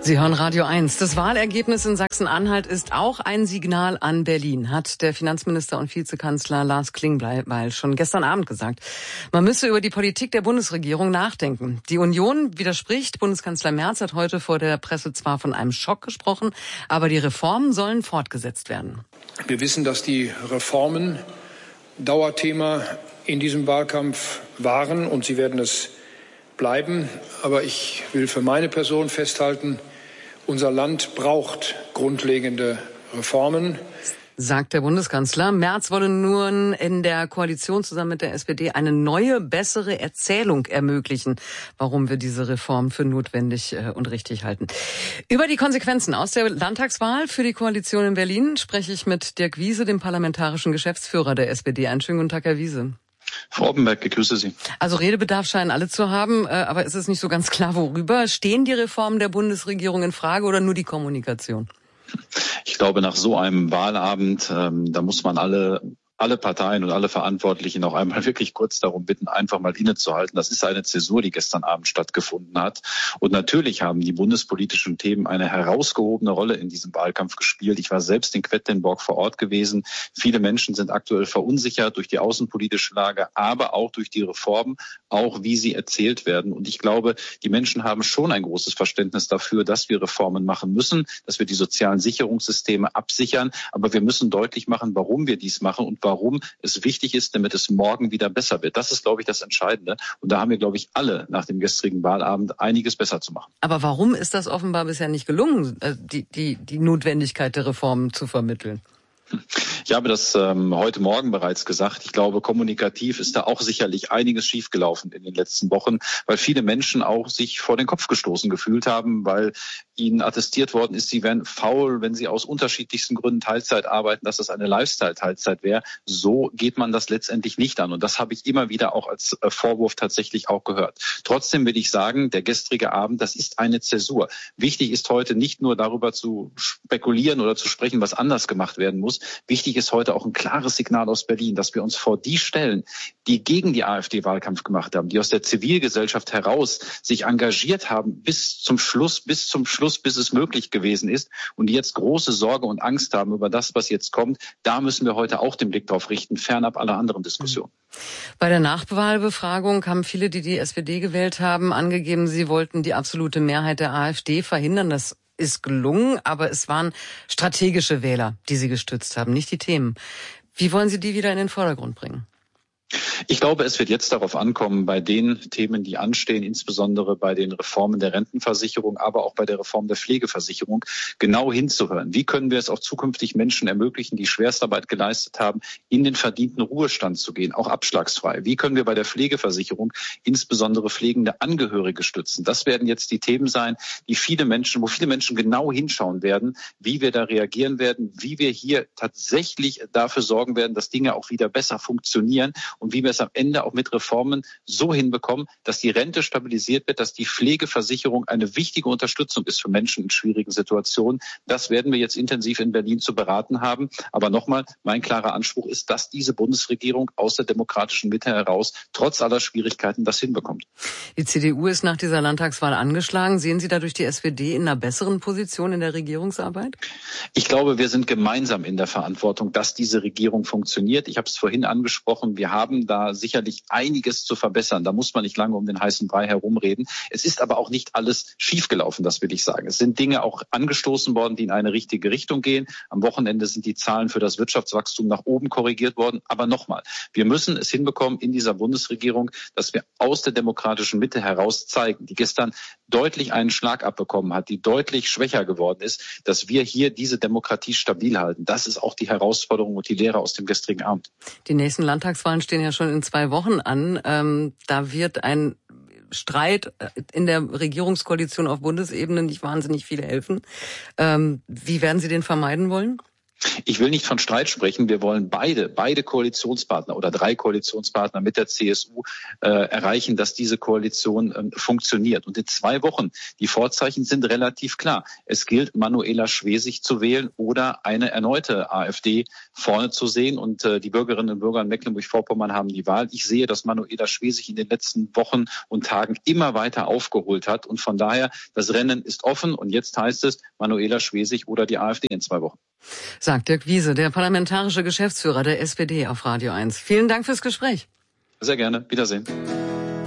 Sie hören Radio 1. Das Wahlergebnis in Sachsen-Anhalt ist auch ein Signal an Berlin, hat der Finanzminister und Vizekanzler Lars Klingbeil schon gestern Abend gesagt. Man müsse über die Politik der Bundesregierung nachdenken. Die Union widerspricht. Bundeskanzler Merz hat heute vor der Presse zwar von einem Schock gesprochen, aber die Reformen sollen fortgesetzt werden. Wir wissen, dass die Reformen Dauerthema in diesem Wahlkampf waren und sie werden es bleiben. Aber ich will für meine Person festhalten, unser Land braucht grundlegende Reformen, sagt der Bundeskanzler. Merz wolle nun in der Koalition zusammen mit der SPD eine neue, bessere Erzählung ermöglichen, warum wir diese Reform für notwendig und richtig halten. Über die Konsequenzen aus der Landtagswahl für die Koalition in Berlin spreche ich mit Dirk Wiese, dem parlamentarischen Geschäftsführer der SPD. Einen schönen guten Tag, Herr Wiese. Frau Oppenberg, ich grüße Sie. Also Redebedarf scheinen alle zu haben, aber es ist nicht so ganz klar, worüber. Stehen die Reformen der Bundesregierung in Frage oder nur die Kommunikation? Ich glaube, nach so einem Wahlabend, da muss man alle Parteien und alle Verantwortlichen auch einmal wirklich kurz darum bitten, einfach mal innezuhalten. Das ist eine Zäsur, die gestern Abend stattgefunden hat. Und natürlich haben die bundespolitischen Themen eine herausgehobene Rolle in diesem Wahlkampf gespielt. Ich war selbst in Quedlinburg vor Ort gewesen. Viele Menschen sind aktuell verunsichert durch die außenpolitische Lage, aber auch durch die Reformen, auch wie sie erzählt werden. Und ich glaube, die Menschen haben schon ein großes Verständnis dafür, dass wir Reformen machen müssen, dass wir die sozialen Sicherungssysteme absichern. Aber wir müssen deutlich machen, warum wir dies machen und warum es wichtig ist, damit es morgen wieder besser wird. Das ist, glaube ich, das Entscheidende. Und da haben wir, glaube ich, alle nach dem gestrigen Wahlabend einiges besser zu machen. Aber warum ist das offenbar bisher nicht gelungen, die Notwendigkeit der Reformen zu vermitteln? Ich habe das heute Morgen bereits gesagt. Ich glaube, kommunikativ ist da auch sicherlich einiges schiefgelaufen in den letzten Wochen, weil viele Menschen auch sich vor den Kopf gestoßen gefühlt haben, weil ihnen attestiert worden ist, sie wären faul, wenn sie aus unterschiedlichsten Gründen Teilzeit arbeiten, dass das eine Lifestyle-Teilzeit wäre. So geht man das letztendlich nicht an. Und das habe ich immer wieder auch als Vorwurf tatsächlich auch gehört. Trotzdem will ich sagen, der gestrige Abend, das ist eine Zäsur. Wichtig ist heute nicht nur darüber zu spekulieren oder zu sprechen, was anders gemacht werden muss. Wichtig ist heute auch ein klares Signal aus Berlin, dass wir uns vor die stellen, die gegen die AfD Wahlkampf gemacht haben, die aus der Zivilgesellschaft heraus sich engagiert haben bis zum Schluss, bis es möglich gewesen ist und die jetzt große Sorge und Angst haben über das, was jetzt kommt. Da müssen wir heute auch den Blick drauf richten, fernab aller anderen Diskussionen. Bei der Nachwahlbefragung haben viele, die die SPD gewählt haben, angegeben, sie wollten die absolute Mehrheit der AfD verhindern. Das ist gelungen, aber es waren strategische Wähler, die sie gestützt haben, nicht die Themen. Wie wollen Sie die wieder in den Vordergrund bringen? Ich glaube, es wird jetzt darauf ankommen, bei den Themen, die anstehen, insbesondere bei den Reformen der Rentenversicherung, aber auch bei der Reform der Pflegeversicherung, genau hinzuhören. Wie können wir es auch zukünftig Menschen ermöglichen, die Schwerstarbeit geleistet haben, in den verdienten Ruhestand zu gehen, auch abschlagsfrei? Wie können wir bei der Pflegeversicherung insbesondere pflegende Angehörige stützen? Das werden jetzt die Themen sein, wo viele Menschen genau hinschauen werden, wie wir da reagieren werden, wie wir hier tatsächlich dafür sorgen werden, dass Dinge auch wieder besser funktionieren und wie wir es am Ende auch mit Reformen so hinbekommen, dass die Rente stabilisiert wird, dass die Pflegeversicherung eine wichtige Unterstützung ist für Menschen in schwierigen Situationen. Das werden wir jetzt intensiv in Berlin zu beraten haben. Aber nochmal, mein klarer Anspruch ist, dass diese Bundesregierung aus der demokratischen Mitte heraus trotz aller Schwierigkeiten das hinbekommt. Die CDU ist nach dieser Landtagswahl angeschlagen. Sehen Sie dadurch die SPD in einer besseren Position in der Regierungsarbeit? Ich glaube, wir sind gemeinsam in der Verantwortung, dass diese Regierung funktioniert. Ich habe es vorhin angesprochen, wir haben da sicherlich einiges zu verbessern. Da muss man nicht lange um den heißen Brei herumreden. Es ist aber auch nicht alles schiefgelaufen, das will ich sagen. Es sind Dinge auch angestoßen worden, die in eine richtige Richtung gehen. Am Wochenende sind die Zahlen für das Wirtschaftswachstum nach oben korrigiert worden. Aber nochmal, wir müssen es hinbekommen in dieser Bundesregierung, dass wir aus der demokratischen Mitte heraus zeigen, die gestern deutlich einen Schlag abbekommen hat, die deutlich schwächer geworden ist, dass wir hier diese Demokratie stabil halten. Das ist auch die Herausforderung und die Lehre aus dem gestrigen Abend. Die nächsten Landtagswahlen stehen ja schon in 2 Wochen an. Da wird ein Streit in der Regierungskoalition auf Bundesebene nicht wahnsinnig viel helfen. Wie werden Sie den vermeiden wollen? Ich will nicht von Streit sprechen. Wir wollen beide Koalitionspartner oder 3 Koalitionspartner mit der CSU erreichen, dass diese Koalition funktioniert. Und in 2 Wochen, die Vorzeichen sind relativ klar. Es gilt, Manuela Schwesig zu wählen oder eine erneute AfD vorne zu sehen. Und die Bürgerinnen und Bürger in Mecklenburg-Vorpommern haben die Wahl. Ich sehe, dass Manuela Schwesig in den letzten Wochen und Tagen immer weiter aufgeholt hat. Und von daher, das Rennen ist offen. Und jetzt heißt es Manuela Schwesig oder die AfD in 2 Wochen. Sagt Dirk Wiese, der parlamentarische Geschäftsführer der SPD auf Radio 1. Vielen Dank fürs Gespräch. Sehr gerne. Wiedersehen.